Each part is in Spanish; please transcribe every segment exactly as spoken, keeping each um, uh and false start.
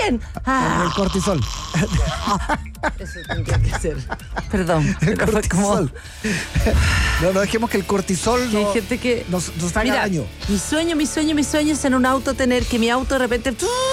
bien. Ah. El cortisol. Eso tendría que ser. Perdón. El pero fue como... cortisol. No, no dejemos que el cortisol Que hay no, gente que... nos, nos haga Mira, daño. mi sueño, mi sueño, mi sueño es en un auto tener que mi auto de repente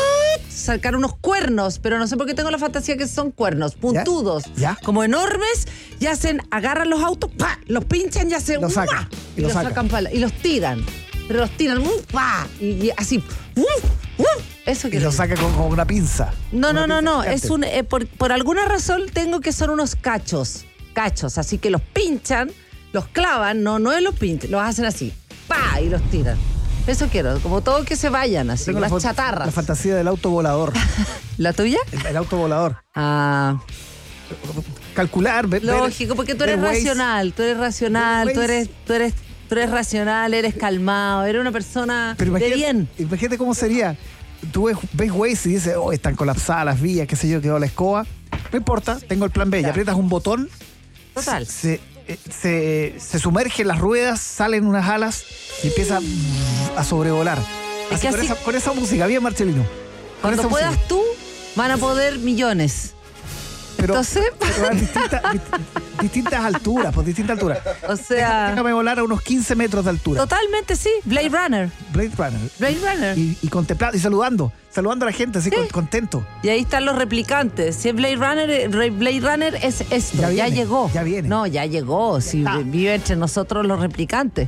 sacar unos cuernos, pero no sé por qué tengo la fantasía que son cuernos, puntudos, ¿Ya? como enormes, y hacen, agarran los autos, ¡pa! Los pinchan y hacen, Los sacan, ¡mua! y y los los sacan. sacan para y los tiran, pero los tiran, ¡uh! ¡pa! Y, y así, ¡uh! ¡uh! Eso Y que lo saca con, con una pinza. No, Una no, no, pinza no, gigante. es un eh, por, por alguna razón tengo que son unos cachos, cachos, así que los pinchan, los clavan, no, no es los pinchan, los hacen así, ¡pa! Y los tiran. Eso quiero, como todo que se vayan así, Tengo las la, fa- chatarras. La fantasía del auto volador. ¿La tuya? El, el auto volador. Ah, Calcular, ver, ver- lógico, porque tú eres ver Waze. racional, tú eres racional, Ver tú Waze. eres, tú eres, tú eres racional, eres calmado, eres una persona Pero de imagínate, bien. imagínate cómo sería. Tú ves, ves Waze y dices, oh, están colapsadas las vías, qué sé yo, quedó la escoba. No importa, tengo el plan B. Y Ya. aprietas un botón. Total. Se, eh, se, se sumergen las ruedas, salen unas alas y empieza a sobrevolar. Es Así, que con, así- esa, con esa música, bien Marcelino. Con Cuando esa puedas música. tú, van a poder millones. Pero, Entonces, pero a distintas, dist- distintas alturas, por distintas alturas. o sea, Déjame volar a unos quince metros de altura. totalmente sí, Blade Runner. Blade Runner. Blade Runner. Y, y contemplando, y saludando, saludando a la gente, así con- contento. Y ahí están los replicantes. Si es Blade Runner, eh, Blade Runner es esto. Ya Ya, viene, llegó. ya viene. No, ya llegó. Si está. vive entre nosotros los replicantes.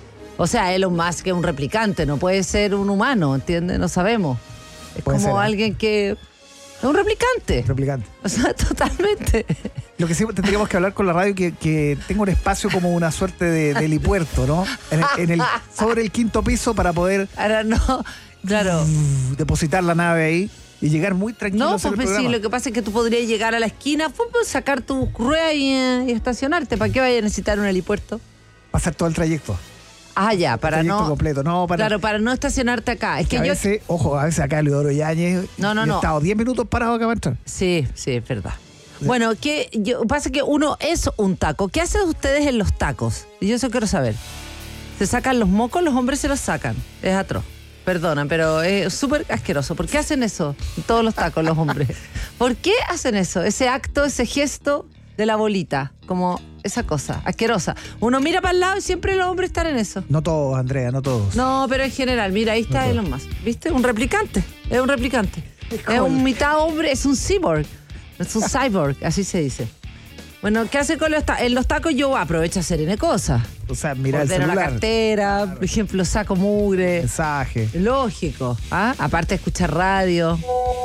O sea, Elon Musk es un replicante, no puede ser un humano, ¿entiendes? No sabemos. Es Puede como ser, ¿eh? alguien que... Es un replicante. Replicante. O sea, totalmente. Lo que sí tendríamos que hablar con la radio que, que tenga un espacio como una suerte de, de helipuerto, ¿no? En el, en el- sobre el quinto piso para poder Ahora no, claro. uh, depositar la nave ahí y llegar muy tranquilo No, a hacer pues el sí, programa. lo que pasa es que tú podrías llegar a la esquina, pum, pum, sacar tu rueda y, eh, y estacionarte. ¿Para qué vaya a necesitar un helipuerto? Pasar todo el trayecto. Ah, ya, para trayecto no... completo. No, para Claro, para no estacionarte acá. Es que que a yo... veces, ojo, a veces acá Leodoro Yáñez No, no, yo he no. estado diez minutos parado acá para entrar. Sí, sí, es verdad. Bueno, que yo, pasa que uno es un taco. ¿Qué hacen ustedes en los tacos? Yo eso quiero saber. ¿Se sacan los mocos? Los hombres se los sacan. Es atroz. Perdonan, pero es súper asqueroso. ¿Por qué hacen eso en todos los tacos los hombres? ¿Por qué hacen eso? Ese acto, ese gesto de la bolita. Como esa cosa, asquerosa. Uno mira para el lado y siempre los hombres están en eso. No todos, Andrea, no todos. No, pero en general, mira, ahí está No, Elon Musk. ¿Viste? Un replicante. Es un replicante. Es Es como un el- mitad hombre, es un cyborg. Es un cyborg, así se dice. Bueno, ¿qué hace con los tacos? En los tacos yo aprovecho a hacer N cosas. O sea, mira el Ordeno la celular, cartera, por ejemplo, saco mugre. mensaje. Lógico. ¿Ah? Aparte de escuchar radio.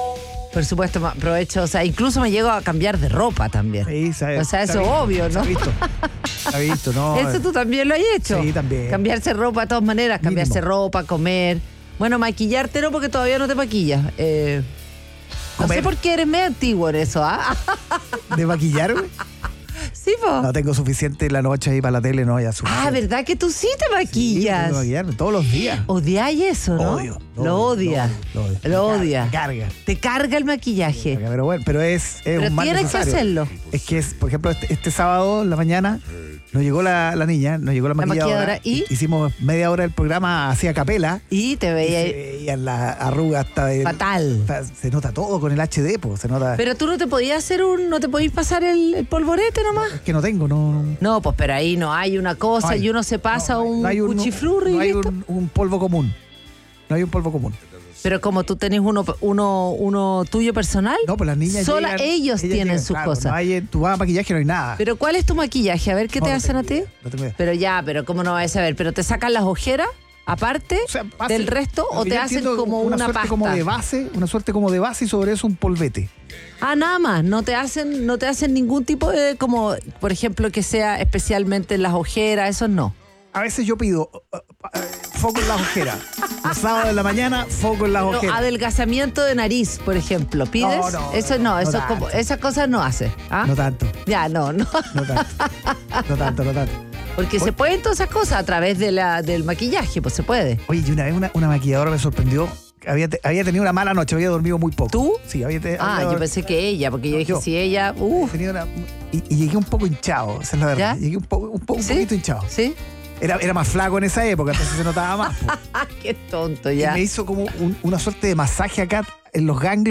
Por supuesto, me aprovecho, o sea, incluso me llego a cambiar de ropa también. Sí, se- O sea, se eso ha visto, obvio, se ha ¿no? visto. Se ha visto, ¿no? Eso tú también lo has hecho. Sí, también. Cambiarse ropa de todas maneras, cambiarse Mínimo. ropa, comer. Bueno, maquillarte no, porque todavía no te maquillas. Eh, no Comer. sé por qué eres medio antiguo en eso, ¿ah? ¿De maquillarme? Sí, po. No tengo suficiente la noche ahí para la tele, no, ya Ah, suficiente. ¿verdad que tú sí te Sí, maquillas? tengo que maquillarme todos los días. Odiáis eso, ¿no? Odio, Lo odia. Lo odio. Lo Me odia. carga, me Te carga el maquillaje. carga. Pero bueno, pero es, es Pero un mal tienes que necesario. hacerlo. Es que, es, por ejemplo, este, este sábado en la mañana nos llegó la, la niña, nos llegó la La maquilladora. maquilladora, ¿y? Hicimos media hora del programa así a capela. Y te Y se veía veían las arrugas. Hasta de- fatal. hasta- se nota todo con el H D, pues, se nota. Pero tú no te podías hacer un... ¿No te podías pasar el, el polvorete nomás? Es que no tengo, no. No, pues pero ahí no hay una cosa No hay. y uno se pasa No, un no hay un- cuchiflurri No y hay listo. un, un polvo común. No hay un polvo común. Pero como tú tenés uno, uno, uno tuyo personal, No, pues las niñas sola llegan- ellos ellas tienen llegan, sus claro, cosas. No hay, en tu vas a maquillaje no hay nada. Pero ¿cuál es tu maquillaje? A ver, ¿qué No, te no hacen tengo a ti? idea, no tengo idea. Pero ya, pero ¿cómo no vas a saber? ¿Pero te sacan las ojeras aparte O sea, base- del resto lo o que te yo hacen entiendo, como una, suerte pasta? como de base, una suerte como de base y sobre eso un polvete. Ah, nada más, no te hacen, no te hacen ningún tipo de, como, por ejemplo, que sea especialmente en las ojeras, eso no. A veces yo pido uh, uh, uh, foco en las ojeras. Los sábados de la mañana, foco en las Pero ojeras. adelgazamiento de nariz, por ejemplo, ¿pides? No, no, eso no, no, no eso tanto. como, esas cosas no hace. ¿Ah? No tanto, Ya, no, no. no tanto. No tanto, no tanto. Porque se pueden todas esas cosas a través de la, del maquillaje, pues se puede. Oye, y una vez una, una maquilladora me sorprendió. Había, te- había tenido una mala noche, había dormido muy poco. ¿Tú? Sí, había, te- Ah, había yo dor- pensé que ella, porque yo No, dije, yo. si ella, uh, tenía una- y, y llegué un poco hinchado, esa es la verdad. ¿Ya? Llegué un, poco, un, poco, un ¿Sí? poquito hinchado. ¿sí? Era, era más flaco en esa época, entonces se notaba más. po. Ah, qué tonto Y ya. me hizo como un- una suerte de masaje acá en los ganglios.